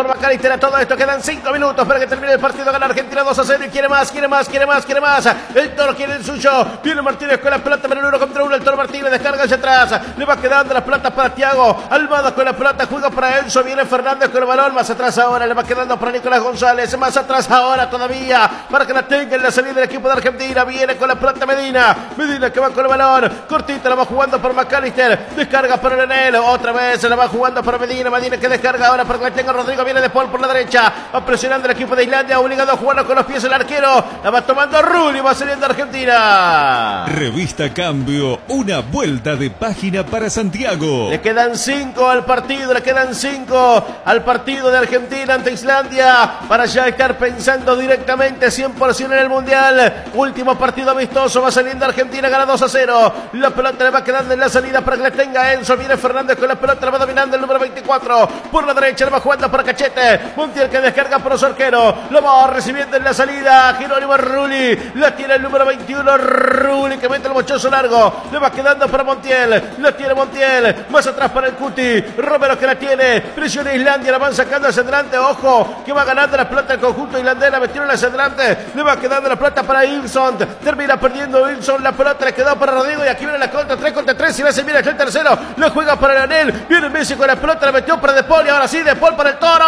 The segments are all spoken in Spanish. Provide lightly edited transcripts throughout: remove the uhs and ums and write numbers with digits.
McAllister a todo esto. Quedan 5 minutos para que termine el partido. Gana Argentina 2-0 y quiere más. El Toro quiere el suyo. Viene Martínez con la pelota, pero 1 contra 1. El Toro Martínez descarga hacia atrás. Le va quedando las pelotas para Thiago Almada con la pelota. Juega para Enzo. Viene Fernández con el balón. Más atrás ahora. Le va quedando para Nicolás González. Más atrás ahora todavía. Para que la tenga en la salida del equipo de Argentina. Viene con la pelota Medina. Medina que va con el balón. Cortita la va jugando por McAllister. Descarga para Leonel. Otra vez se la va jugando para Medina. Medina que descarga ahora para que la tenga Rodrigo. Viene de Paul por la derecha. Va presionando el equipo de Islandia. Obligado a jugarlo con los pies el arquero. La va tomando Rulli. Va saliendo Argentina. Revista Cambio. Una vuelta de página para Santiago. Le quedan 5 al partido. Le quedan 5 al partido de Argentina ante Islandia. Para ya estar pensando directamente 100% en el Mundial. Último partido amistoso. Va saliendo Argentina. Gana 2-0. La pelota le va quedando en la salida para que la tenga Enzo. Viene Fernández con la pelota. La va dominando el número 24. Por la derecha le va jugando para Cachete. Montiel que descarga por su arquero. Lo va recibiendo en la salida Jerónimo Rulli. La tiene el número 21. Rulli que mete el mochoso largo. Le va quedando para Montiel. La tiene Montiel. Más atrás para el Cuti. Romero que la tiene. Presiona Islandia. La van sacando hacia adelante. Ojo que va ganando la pelota el conjunto islandés. La metieron hacia adelante. Le va quedando la pelota para Ilson. Termina perdiendo Ilson. La pelota le quedó para Rodrigo. Y aquí viene la contra. 3 contra 3. Y va a servir el tercero. Lo juega para Leonel. Viene Messi con la pelota. La metió para De Paul. Y ahora sí, De Paul para el Toro.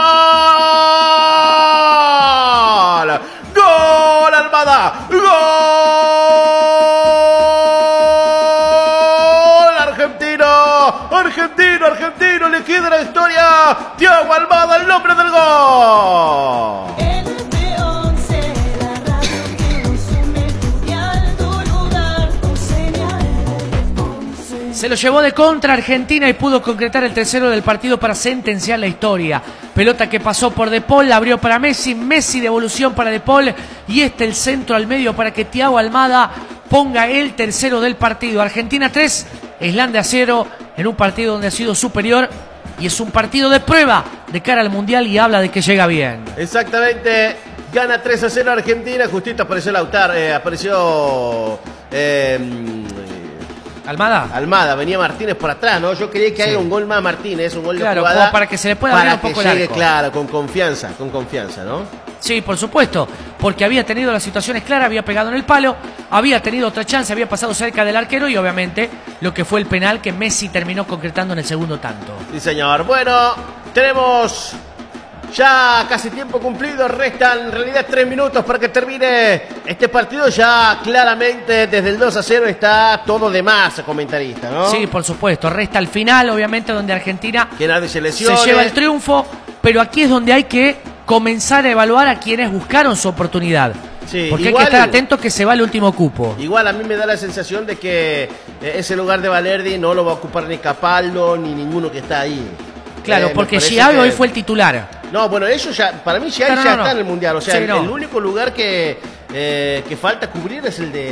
¡Gol, Almada! ¡Gol! Argentino, le queda la historia. Thiago Almada, el nombre del gol. Se lo llevó de contra Argentina y pudo concretar el tercero del partido para sentenciar la historia. Pelota que pasó por De Paul, la abrió para Messi, Messi devolución para De Paul y el centro al medio para que Thiago Almada ponga el tercero del partido. Argentina 3, Islandia 0 en un partido donde ha sido superior y es un partido de prueba de cara al Mundial y habla de que llega bien. Exactamente, gana 3-0 Argentina, justito apareció Lautaro, Almada, venía Martínez por atrás, ¿no? Yo quería que haga un gol más Martínez, un gol de jugada. Como para que se le pueda abrir un poco el arco. Claro, con confianza, ¿no? Sí, por supuesto, porque había tenido las situaciones claras, había pegado en el palo, había tenido otra chance, había pasado cerca del arquero y obviamente lo que fue el penal que Messi terminó concretando en el segundo tanto. Sí, señor. Bueno, tenemos ya casi tiempo cumplido, restan en realidad 3 minutos para que termine este partido. Ya claramente desde el 2-0 está todo de más, comentarista, ¿no? Sí, por supuesto, resta el final, obviamente, donde Argentina que nadie se lesione, se lleva el triunfo, pero aquí es donde hay que comenzar a evaluar a quienes buscaron su oportunidad. Sí, porque igual, hay que estar atento que se va el último cupo. Igual a mí me da la sensación de que ese lugar de Valerdi no lo va a ocupar ni Capaldo ni ninguno que está ahí. Claro, porque Giavi hoy fue el titular. No, bueno, eso ya, para mí Giavi ya está en el Mundial. O sea, sí, el único lugar que falta cubrir es el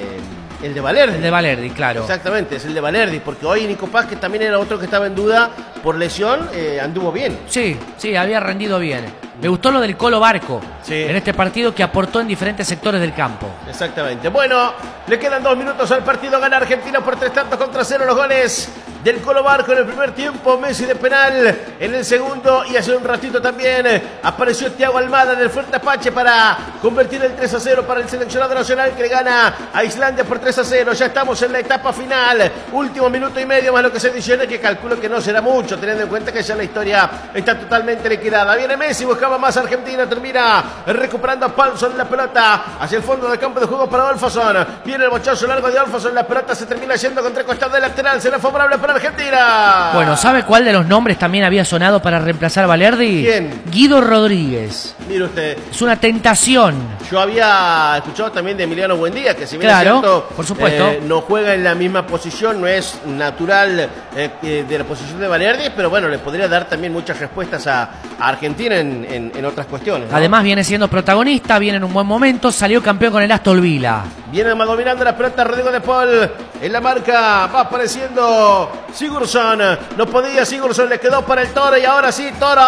de Valerdi. El de Valerdi, claro. Exactamente, es el de Valerdi, porque hoy Nico Paz, que también era otro que estaba en duda por lesión, anduvo bien. Sí, había rendido bien. Me gustó lo del Colo Barco en este partido que aportó en diferentes sectores del campo. Exactamente. Bueno, le quedan 2 minutos al partido. Gana Argentina por 3 tantos contra 0 los goles del Colo Barco en el primer tiempo. Messi de penal en el segundo. Y hace un ratito también apareció Thiago Almada del Fuerte Apache para convertir el 3-0 para el seleccionado nacional que le gana a Islandia por 3-0. Ya estamos en la etapa final. Último minuto y medio más lo que se adiciona, que calculo que no será mucho, teniendo en cuenta que ya la historia está totalmente liquidada. Viene Messi, buscaba más Argentina, termina recuperando a Paulson la pelota hacia el fondo del campo de juego para Olfason. Viene el bochazo largo de Olfason, la pelota se termina yendo contra el costado del lateral, será favorable para Argentina. Bueno, ¿sabe cuál de los nombres también había sonado para reemplazar a Valerdi? ¿Quién? Guido Rodríguez. Mire usted. Es una tentación. Yo había escuchado también de Emiliano Buendía, que si bien claro, es cierto, por supuesto, no juega en la misma posición, no es natural de la posición de Valerdi, pero bueno, le podría dar también muchas respuestas a Argentina en otras cuestiones, ¿no? Además viene siendo protagonista, viene en un buen momento, salió campeón con el Aston Villa. Viene dominando la pelota Rodrigo de Paul en la marca, va apareciendo Sigurdsson, no podía Sigurdsson, le quedó para el Toro y ahora sí, Toro,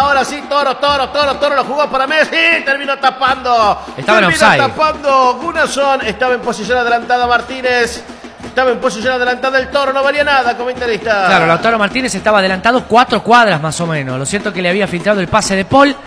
lo jugó para Messi, terminó tapando. Estaba en offside. Tapando Gunnarsson, estaba en posición adelantada Martínez. Estaba en posición adelantada el Toro, no valía nada, comentarista. Claro, Lautaro Martínez estaba adelantado 4 cuadras más o menos. Lo cierto es que le había filtrado el pase de Paul.